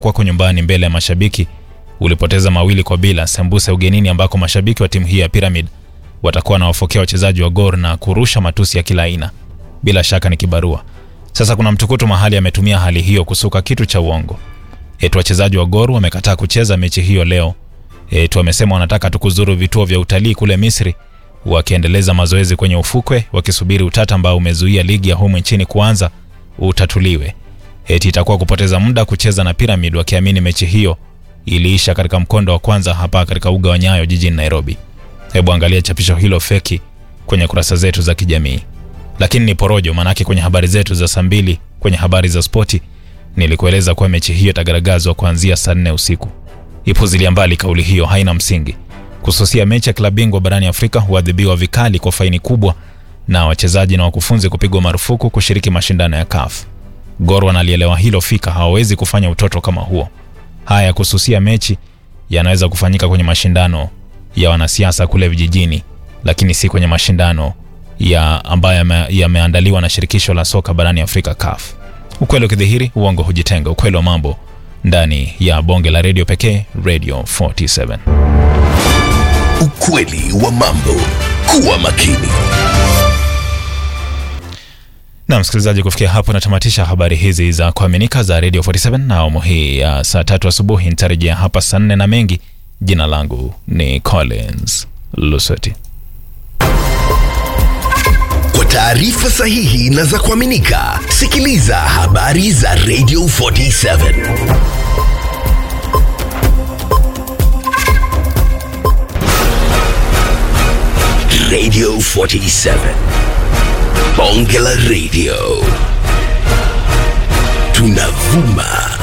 kwako nyumbani mbele ya mashabiki ulipoteza 2-0 sembuse ugenini, ambako mashabiki wa timu hii ya Pyramid watakuwa na wafokea wachezaji wa Gor na kurusha matusi ya kila aina. Bila shaka ni kibarua. Sasa kuna mtukutu mahali ametumia hali hiyo kusuka kitu cha uongo. Wachezaji wa Gor wamekataa kucheza mechi hiyo leo. Wamesema wanataka tukuzuru vituo vya utalii kule Misri, wakiendeleza mazoezi kwenye ufukwe wakisubiri utata ambao umezuia ligi ya humu nchini kuanza utatuliwe. Itakuwa kupoteza muda kucheza na Pyramid, wakiamini mechi hiyo iliisha katika mkondo wa kwanza hapa katika uga wa Nyayo jijini Nairobi. Hebu angalia chapisho hilo feki kwenye kurasa zetu za kijamii. Lakini ni porojo, manake kwenye habari zetu za saa 2 kwenye habari za spoti nilikueleza kwa mechi hiyo itagaragazwa kuanzia saa 4 usiku. Ipuzilia mbali kauli hiyo, haina msingi. Kususia mechi ya klabu bingwa barani Afrika huadhibiwa vikali kwa faini kubwa na wachezaji na wakufunzi kupigwa marufuku kushiriki mashindano ya CAF. Gor wanalielewa hilo fika, hawawezi kufanya utoto kama huo. Haya kususia mechi yanaweza kufanyika kwenye mashindano ya wanasiasa kule vijijini, lakini si kwenye mashindano ya ambayo yameandaliwa na shirikisho la soka barani Afrika CAF. Ukweli ukidhihiri, uongo hujitenga. Ukweli wa mambo ndani ya bonge la radio pekee, Radio 47. Ukweli wa mambo. Kuwa makini. Na msikilizaji, kufikia hapo natamatisha habari hizi za kuaminika za Radio 47 na awamu hii ya saa 3 asubuhi. Nitarejea hapa saa 4 na mengi. Jina langu ni Collins Lusweti. Kwa taarifa sahihi na za kuaminika, sikiliza habari za Radio 47. Radio 47. Bonge la Radio. Tunavuma